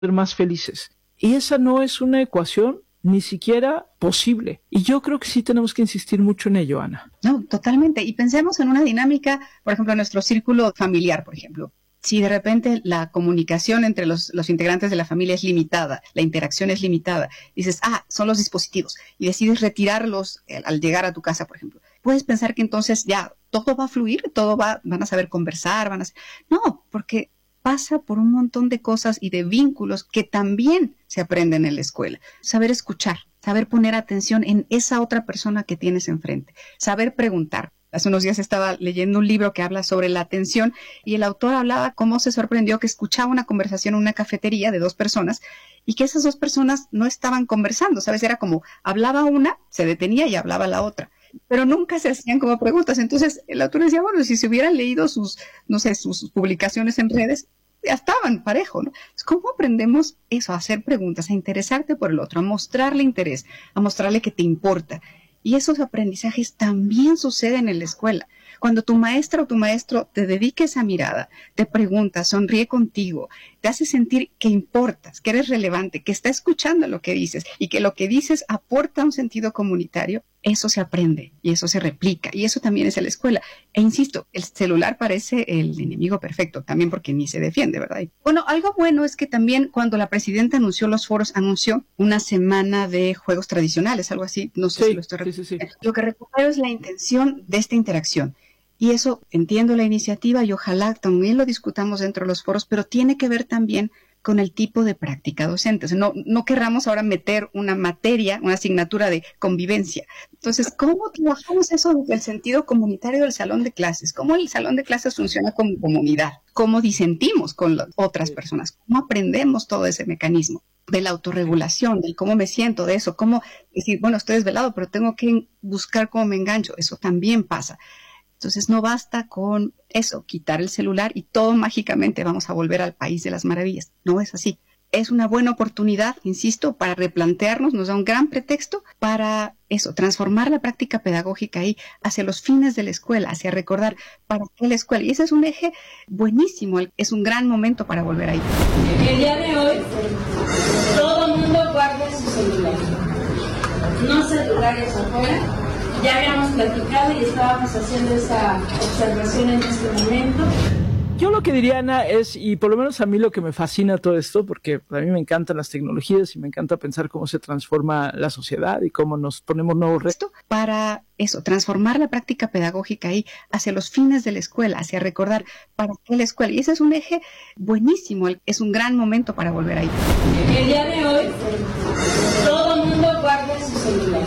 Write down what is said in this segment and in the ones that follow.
ser más felices. Y esa no es una ecuación ni siquiera posible. Y yo creo que sí tenemos que insistir mucho en ello, Ana. No, totalmente. Y pensemos en una dinámica, por ejemplo, en nuestro círculo familiar, por ejemplo. Si de repente la comunicación entre los integrantes de la familia es limitada, la interacción es limitada, dices, son los dispositivos, y decides retirarlos al llegar a tu casa, por ejemplo. Puedes pensar que entonces ya todo va a fluir, van a saber conversar, No, porque pasa por un montón de cosas y de vínculos que también se aprenden en la escuela. Saber escuchar, saber poner atención en esa otra persona que tienes enfrente, saber preguntar. Hace unos días estaba leyendo un libro que habla sobre la atención y el autor hablaba cómo se sorprendió que escuchaba una conversación en una cafetería de 2 personas y que esas 2 personas no estaban conversando, ¿sabes? Era como hablaba una, se detenía y hablaba la otra, pero nunca se hacían como preguntas. Entonces el autor decía, bueno, si se hubieran leído sus publicaciones en redes, ya estaban parejo, ¿no? ¿Cómo aprendemos eso? A hacer preguntas, a interesarte por el otro, a mostrarle interés, a mostrarle que te importa. Y esos aprendizajes también suceden en la escuela. Cuando tu maestra o tu maestro te dedique esa mirada, te pregunta, sonríe contigo, te hace sentir que importas, que eres relevante, que está escuchando lo que dices y que lo que dices aporta un sentido comunitario, eso se aprende y eso se replica y eso también es en la escuela. E insisto, el celular parece el enemigo perfecto, también porque ni se defiende, ¿verdad? Bueno, algo bueno es que también cuando la presidenta anunció los foros, anunció una semana de juegos tradicionales, algo así, no sé si lo estoy repitiendo. Sí. Lo que recupero es la intención de esta interacción. Y eso, entiendo la iniciativa y ojalá también lo discutamos dentro de los foros, pero tiene que ver también con el tipo de práctica docente. No querramos ahora meter una materia, una asignatura de convivencia. Entonces, ¿cómo trabajamos eso desde el sentido comunitario del salón de clases? ¿Cómo el salón de clases funciona como comunidad? ¿Cómo disentimos con las otras personas? ¿Cómo aprendemos todo ese mecanismo de la autorregulación, del cómo me siento, de eso? ¿Cómo decir, bueno, estoy desvelado, pero tengo que buscar cómo me engancho? Eso también pasa. Entonces no basta con eso, quitar el celular y todo mágicamente vamos a volver al país de las maravillas. No es así. Es una buena oportunidad, insisto, para replantearnos, nos da un gran pretexto para eso, transformar la práctica pedagógica ahí hacia los fines de la escuela, hacia recordar para qué la escuela. Y ese es un eje buenísimo, es un gran momento para volver ahí. El día de hoy, todo el mundo guarda su celular. No celulares afuera. Ya habíamos platicado y estábamos haciendo esa observación en este momento. Yo lo que diría, Ana, es, y por lo menos a mí lo que me fascina todo esto, porque a mí me encantan las tecnologías y me encanta pensar cómo se transforma la sociedad y cómo nos ponemos nuevos retos. Para eso, transformar la práctica pedagógica ahí hacia los fines de la escuela, hacia recordar para qué la escuela. Y ese es un eje buenísimo, es un gran momento para volver ahí. El día de hoy, todo el mundo guarda su celular.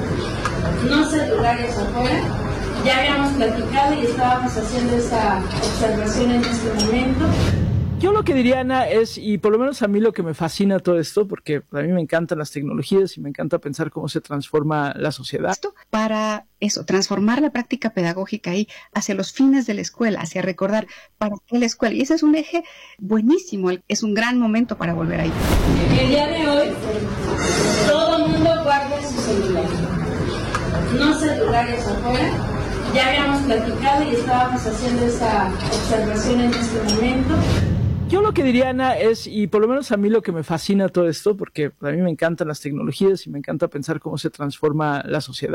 No celulares afuera. Ya habíamos platicado y estábamos haciendo esa observación en este momento. Yo lo que diría, Ana, es, y por lo menos a mí lo que me fascina todo esto, porque a mí me encantan las tecnologías y me encanta pensar cómo se transforma la sociedad. Para eso, transformar la práctica pedagógica ahí hacia los fines de la escuela, hacia recordar para qué la escuela. Y ese es un eje buenísimo, es un gran momento para volver ahí. El día de hoy, todo el mundo guarda su celular. No celulares afuera. Ya habíamos platicado y estábamos haciendo esa observación en este momento. Yo lo que diría, Ana, es, y por lo menos a mí lo que me fascina todo esto, porque a mí me encantan las tecnologías y me encanta pensar cómo se transforma la sociedad.